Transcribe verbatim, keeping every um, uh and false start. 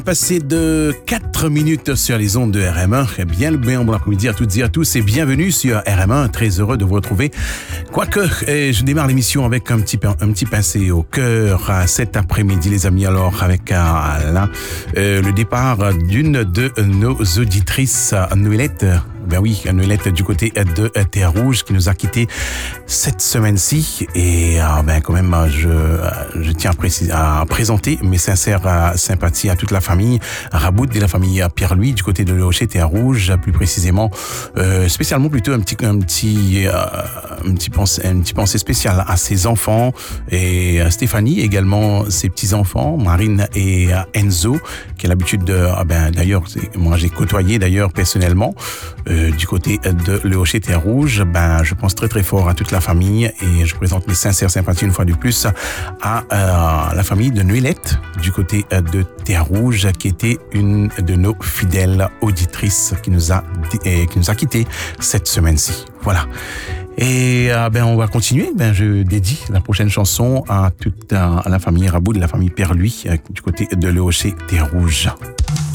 Passé de quatre minutes sur les ondes de R M un. Eh bien, le bien bon après-midi à toutes et à tous et bienvenue sur R M un. Très heureux de vous retrouver. Quoique, eh, je démarre l'émission avec un petit, un petit pincé au cœur euh, cet après-midi, les amis. Alors, avec euh, là, euh, le départ d'une de nos auditrices, Noëlette. Ben oui, Noëlette du côté de Terre-Rouge qui nous a quittés cette semaine-ci. Et euh, ben quand même, je, je tiens à, préciser, à présenter mes sincères euh, sympathies à toute la famille Raboud et la famille Pierre-Louis du côté de Léoché Terre-Rouge, plus précisément, euh, spécialement plutôt un petit, un petit, euh, un petit pensée, un petit pensée spéciale à ses enfants et à Stéphanie, également ses petits-enfants, Marine et Enzo, qui a l'habitude de, ah ben d'ailleurs, moi j'ai côtoyé d'ailleurs personnellement. Euh, du côté de Léoché Terre-Rouge, ben, je pense très très fort à toute la famille et je présente mes sincères sympathies une fois de plus à euh, la famille de Noëlette du côté de Terre-Rouge, qui était une de nos fidèles auditrices qui nous a, et qui nous a quittés cette semaine-ci. Voilà. Et euh, ben on va continuer. Ben je dédie la prochaine chanson à toute euh, à la famille Raboud et la famille Pierre-Louis euh, du côté de Léoché Terre-Rouge.